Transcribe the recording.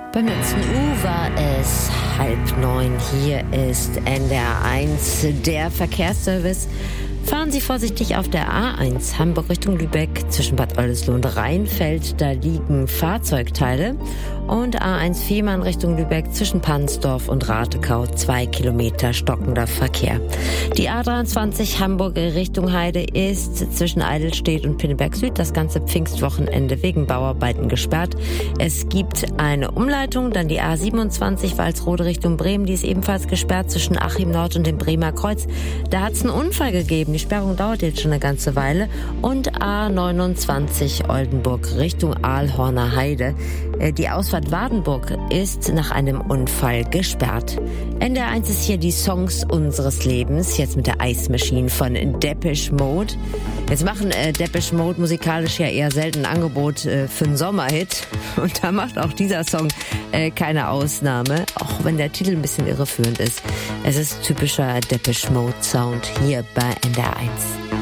Beim letzten war es 8:30. Hier ist NDR1, der Verkehrsservice. Fahren Sie vorsichtig auf der A1 Hamburg Richtung Lübeck zwischen Bad Oldesloe und Rheinfeld. Da liegen Fahrzeugteile. Und A1 Fehmarn Richtung Lübeck zwischen Pansdorf und Ratekau 2 Kilometer stockender Verkehr. Die A23 Hamburg Richtung Heide ist zwischen Eidelstedt und Pinneberg Süd das ganze Pfingstwochenende wegen Bauarbeiten gesperrt. Es gibt eine Umleitung, dann die A27 Walsrode Richtung Bremen, die ist ebenfalls gesperrt zwischen Achim Nord und dem Bremer Kreuz. Da hat es einen Unfall gegeben. Die Sperrung dauert jetzt schon eine ganze Weile. Und A29 Oldenburg Richtung Aalhorner Heide. Die Ausfahrt Wardenburg ist nach einem Unfall gesperrt. NDR1 ist hier die Songs unseres Lebens, jetzt mit der Ice Machine von Depeche Mode. Jetzt machen Depeche Mode musikalisch ja eher selten ein Angebot für einen Sommerhit. Und da macht auch dieser Song keine Ausnahme, auch wenn der Titel ein bisschen irreführend ist. Es ist typischer Depeche Mode Sound hier bei NDR1.